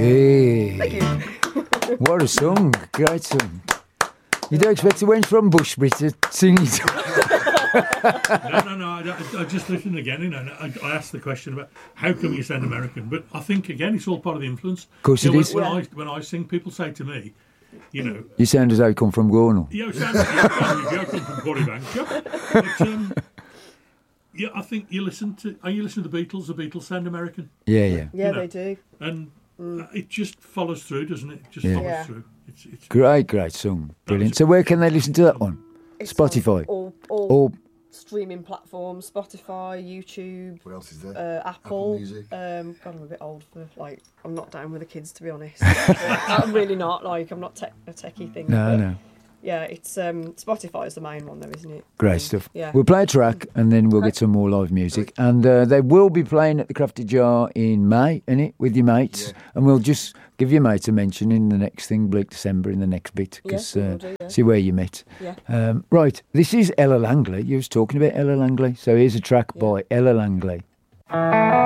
Yeah. Thank you. What a song. Great song. You don't expect the wench from Bushbury to sing it. No. I just listened again, and I asked the question about how come you sound American, but I think again it's all part of the influence. Of course it is. When I sing, people say to me, you know, You sound as though you come from Gornal. yeah, I come from Corrybank, but yeah, I think you listen to the Beatles. The Beatles sound American, Yeah. Yeah, You know. they do. and it just follows through, doesn't it? It just Yeah. follows Yeah. through. It's Great song. Brilliant. So where can they listen to that one? It's Spotify. on all Or streaming platforms, Spotify, YouTube, What else is there? Apple. Music. God, I'm a bit old for, I'm not down with the kids, to be honest. I'm really not, I'm not a techie thing. but no. Yeah, it's Spotify is the main one though, isn't it? Great stuff. Yeah. We'll play a track and then we'll Okay. get some more live music. And they will be playing at the Crafty Jar in May, innit, with your mates. Yeah. And we'll just give your mates a mention in the next thing, Bleak December, in the next bit. Because Yeah, we'll do, yeah. see where you met. Yeah. Right, this is Ella Langley. You was talking about Ella Langley. So here's a track by Ella Langley.